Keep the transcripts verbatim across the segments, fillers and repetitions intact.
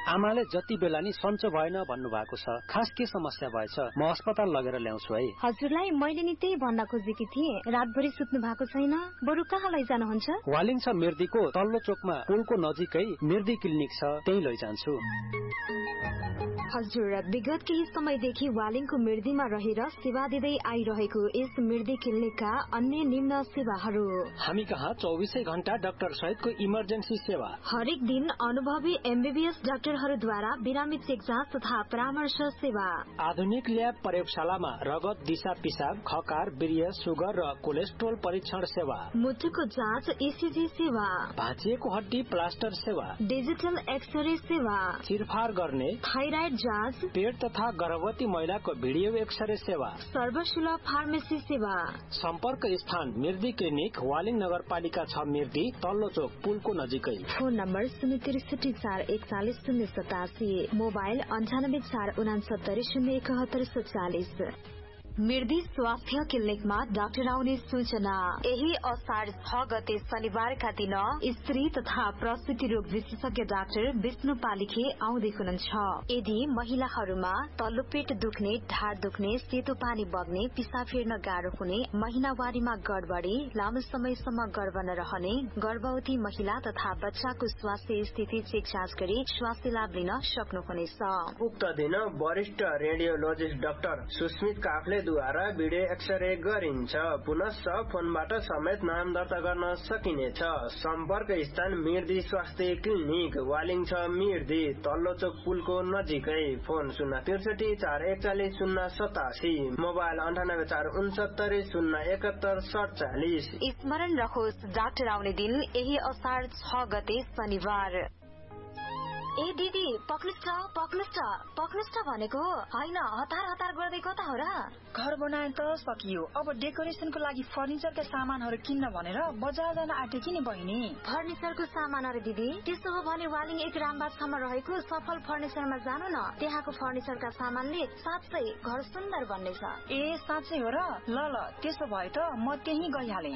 आमाले जति बेला नि सन्चो भएन भन्नु भएको छ। खास के समस्या भएछ? म अस्पताल लगेर ल्याउँछु है। हजुरलाई मैले नि त्यही भन्न खोजेकी थिएँ। रातभरि सुत्नु भएको छैन, बरु कहाँ लैजानुहुन्छ? वालिङ छ मिर्दीको तल्लो चोकमा पुलको नजिकै मिर्दी क्लिनिक छ, त्यही लैजान्छु। हजुर, विगत केही समयदेखि वालिङको मिर्दीमा रहेर सेवा दिँदै आइरहेको यस मिर्दी क्लिनिकका अन्य निम्न सेवाहरू। हामी कहाँ चौबीसै घण्टा डाक्टर सहितको इमर्जेन्सी सेवा। हरेक दिन अनुभवी एमबीबीएस डाक्टरहरूद्वारा बिरामी चेक जाँच तथा परामर्श सेवा। आधुनिक ल्याब प्रयोगशालामा रगत, दिशा पिसाब, खकार, वीर्य, सुगर र कोलेस्ट्रोल परीक्षण सेवा। मुटुको जाँच, ईसीजी सेवा। भाँचिएको हड्डी प्लास्टर सेवा। डिजिटल एक्सरे सेवा। चिरफार गर्ने थाइराइड जाँच, पेट तथा गर्भवती महिलाको भिडियो एक्सरे सेवा। सर्वसुलभ फार्मेसी सेवा। सम्पर्क स्थान मिर्दी क्लिनिक, वालिङ नगरपालिका छ मिर्दी, तल्लो चोक पुलको नजिकै। फोन नम्बर शून्य त्रिसठी चार एकचालिस शून्य सतासी, मोबाइल अन्ठानब्बे चार उनासत्तरी शून्य एकहत्तर सत्तालिस। मिर्दी स्वास्थ्य क्लिनिकमा डाक्टर आउने सूचना। यही असार छ गते शनिबारका दिन स्त्री तथा प्रसूति रोग विशेषज्ञ डाक्टर विष्णु पालिखे आउँदै हुनुहुन्छ। यदि महिलाहरूमा तल्लो पेट दुख्ने, ढाड दुख्ने, सेतो पानी बग्ने, पिसाब फेर्न गाह्रो हुने, महिनावारीमा गडबडी, लामो समयसम्म गर्भ नरहने, गर्भवती महिला तथा बच्चाको स्वास्थ्य स्थिति चेक जाँच गरी स्वास्थ्य लाभ लिन सक्नुहुनेछ। उक्त दिन वरिष्ठ रेडियोलोजिस्ट डाक्टर सुस्मित काफले द्वारा भिडियो एक्सरे गरिन्छ। पुनश्च फोनबाट समेत नाम दर्ता गर्न सकिनेछ। सम्पर्क स्थान मिर्दी स्वास्थ्य क्लिनिक, वालिङ छ मिर्दी, तल्लो चोक पुलको नजिकै। फोन शून्य त्रिसठी चार एकचालिस शून्य सतासी, मोबाइल अन्ठानब्बे चार उनसत्तरी शून्य एकहत्तर सडचालिस। स्मरण रहोस्, डाक्टर आउने दिन यही असार छ गते शनिबार। ए दिदी, पक्नुस् त पक्नुस् त पक्नुस् त भनेको होइन, हतार हतार गर्दै कता हो र? घर बनाए त सकियो, अब डेकोरेसनको लागि फर्निचरका सामानहरू किन्न भनेर बजार जान आँटेकी नि बहिनी। फर्निचरको सामानहरू दिदी? त्यसो हो भने वालिङ एक रामबाछामा रहेको सफल फर्निचरमा जानु न। त्यहाँको फर्निचरका सामानले साँच्चै घर सुन्दर बन्नेछ। ए साँच्चै हो र? ल ल, त्यसो भए त म त्यही गइहालेँ।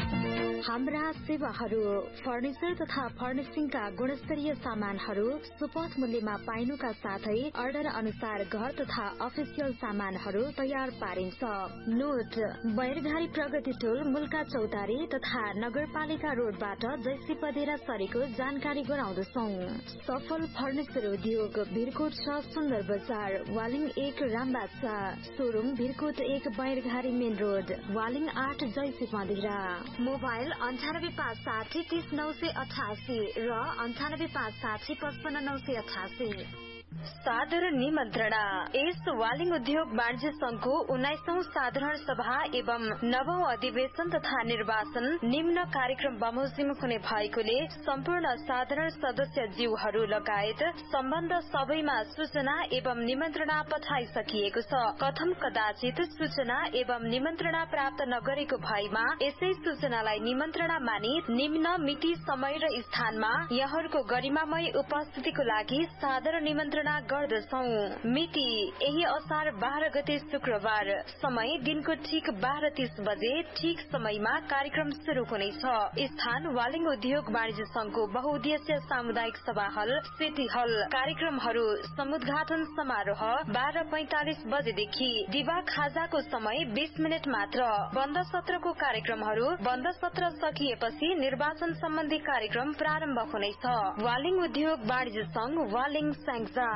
हाम्रा सेवाहरू फर्निचर तथा फर्निशिङका गुणस्तरीय सामानहरू सुपथ मूल्यमा पाइनुका साथै अर्डर अनुसार घर तथा अफिसियल सामानहरू तयार पारिन्छ। नोट, बैरघारी प्रगति टोल, मुल्का चौतारी तथा नगरपालिका रोडबाट जैसी पदेरा सरेको जानकारी गराउँदछौ। सफल फर्निचर उद्योग, भिरकोट छ सुन्दर बजार, वालिङ एक रामबाछा, सोरुम भिरकोट एक बैरघारी मेन रोड, वालिङ आठ जैसी पदेरा। मोबाइल अन्ठानब्बे पाँच साठी तीस नौ सय अठासी र अन्ठानब्बे पाँच साठी पचपन्न नौ सय अठासी। साधारण निमन्त्रणा। यस वालिङ उद्योग वाणिज्य संघको उन्नाइसौं साधारण सभा एवं नवौं अधिवेशन तथा निर्वाचन निम्न कार्यक्रम बमोजिम हुने भएकोले सम्पूर्ण साधारण सदस्य जीवहरू लगायत सम्बन्ध सबैमा सूचना एवं निमन्त्रणा पठाइसकिएको छ। कथम कदाचित सूचना एवं निमन्त्रणा प्राप्त नगरेको भएमा यसै सूचनालाई निमन्त्रणा मानि निम्न मिति, समय र स्थानमा यहाँहरूको गरिमामय उपस्थितिको लागि साधारण निमन्त्रणा गर्दछौ। मिति यही असार बाह्र गते शुक्रबार। समय दिनको ठिक बाह्र तीस बजे ठिक समयमा कार्यक्रम शुरू हुनेछ। स्थान वालिङ उद्योग वाणिज्य संघको बहुउद्देश्य सामुदायिक सभा हल, सिटी हल। कार्यक्रमहरू समुद्घाटन समारोह बाह्र पैंतालिस बजेदेखि, दिवा खाजाको समय बीस मिनट मात्र। बन्द सत्रको कार्यक्रमहरू बन्द सत्र सकिएपछि निर्वाचन सम्बन्धी कार्यक्रम प्रारम्भ हुनेछ। वालिङ उद्योग वाणिज्य संघ, वालिङ स्याङ्जा।